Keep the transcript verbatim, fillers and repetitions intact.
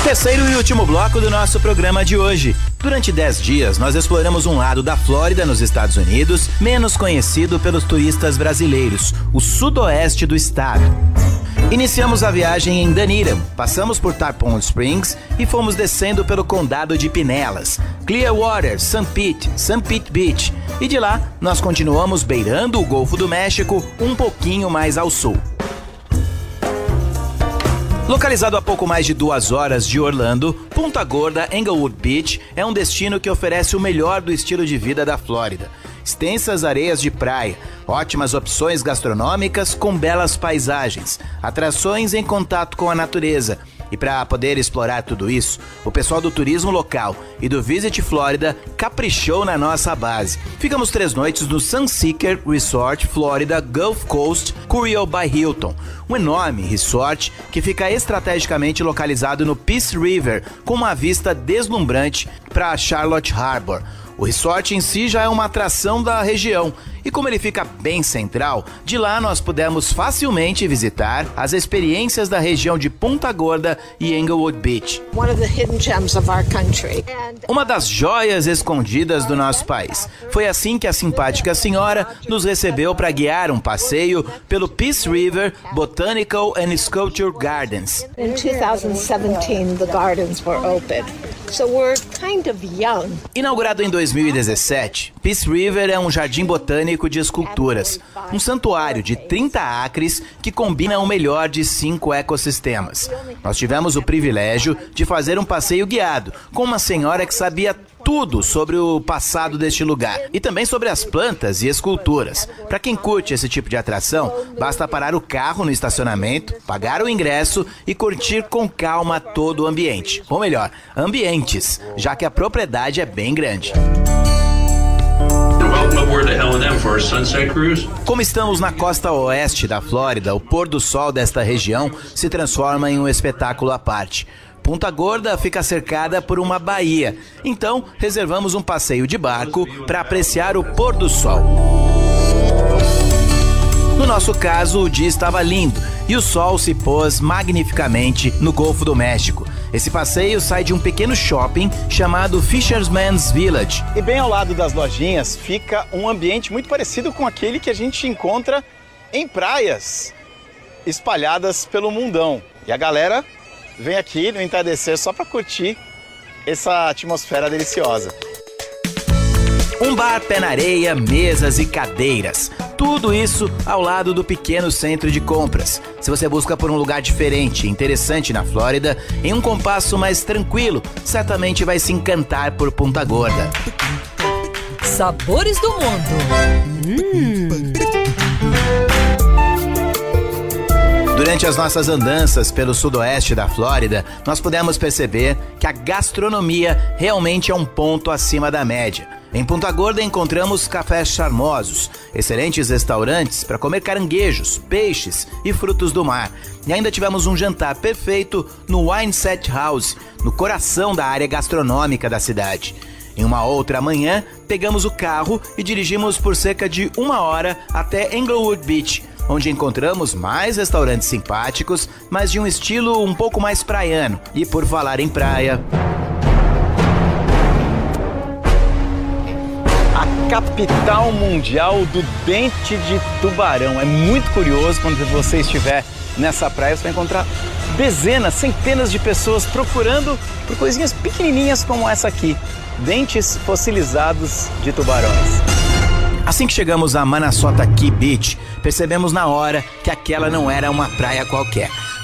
Terceiro e último bloco do nosso programa de hoje. Durante dez dias, nós exploramos um lado da Flórida, nos Estados Unidos, menos conhecido pelos turistas brasileiros, o sudoeste do estado. Iniciamos a viagem em Dunedin, passamos por Tarpon Springs e fomos descendo pelo condado de Pinellas, Clearwater, Saint Pete, Saint Pete Beach. E de lá, nós continuamos beirando o Golfo do México, um pouquinho mais ao sul. Localizado a pouco mais de duas horas de Orlando, Punta Gorda Englewood Beach é um destino que oferece o melhor do estilo de vida da Flórida. Extensas areias de praia, ótimas opções gastronômicas com belas paisagens, atrações em contato com a natureza. E para poder explorar tudo isso, o pessoal do turismo local e do Visit Florida caprichou na nossa base. Ficamos três noites no Sunseeker Resort Florida Gulf Coast Curiel by Hilton, um enorme resort que fica estrategicamente localizado no Peace River, com uma vista deslumbrante para Charlotte Harbor. O resort em si já é uma atração da região e como ele fica bem central, de lá nós pudemos facilmente visitar as experiências da região de Punta Gorda e Englewood Beach. Uma das joias escondidas do nosso país. Foi assim que a simpática senhora nos recebeu para guiar um passeio pelo Peace River Botanical and Sculpture Gardens. In two thousand seventeen, the gardens were open. So we're kind of young. Inaugurado em dois mil e dezessete, Peace River é um jardim botânico de esculturas, um santuário de trinta acres que combina o melhor de cinco ecossistemas. Nós tivemos o privilégio de fazer um passeio guiado com uma senhora que sabia tudo sobre o passado deste lugar e também sobre as plantas e esculturas. Para quem curte esse tipo de atração, basta parar o carro no estacionamento, pagar o ingresso e curtir com calma todo o ambiente. Ou melhor, ambientes, já que a propriedade é bem grande. Como estamos na costa oeste da Flórida, o pôr do sol desta região se transforma em um espetáculo à parte. Punta Gorda fica cercada por uma baía, então reservamos um passeio de barco para apreciar o pôr do sol. No nosso caso, o dia estava lindo e o sol se pôs magnificamente no Golfo do México. Esse passeio sai de um pequeno shopping chamado Fisherman's Village. E bem ao lado das lojinhas fica um ambiente muito parecido com aquele que a gente encontra em praias espalhadas pelo mundão. E a galera vem aqui no entardecer só para curtir essa atmosfera deliciosa. Um bar pé na areia, mesas e cadeiras. Tudo isso ao lado do pequeno centro de compras. Se você busca por um lugar diferente e interessante na Flórida, em um compasso mais tranquilo, certamente vai se encantar por Punta Gorda. Sabores do mundo. Hum. Durante as nossas andanças pelo sudoeste da Flórida, nós pudemos perceber que a gastronomia realmente é um ponto acima da média. Em Punta Gorda encontramos cafés charmosos, excelentes restaurantes para comer caranguejos, peixes e frutos do mar. E ainda tivemos um jantar perfeito no Wineset House, no coração da área gastronômica da cidade. Em uma outra manhã, pegamos o carro e dirigimos por cerca de uma hora até Englewood Beach, onde encontramos mais restaurantes simpáticos, mas de um estilo um pouco mais praiano. E por falar em praia, a capital mundial do dente de tubarão. É muito curioso quando você estiver nessa praia, você vai encontrar dezenas, centenas de pessoas procurando por coisinhas pequenininhas como essa aqui, dentes fossilizados de tubarões. Assim que chegamos a Manasota Key Beach, percebemos na hora que aquela não era uma praia qualquer.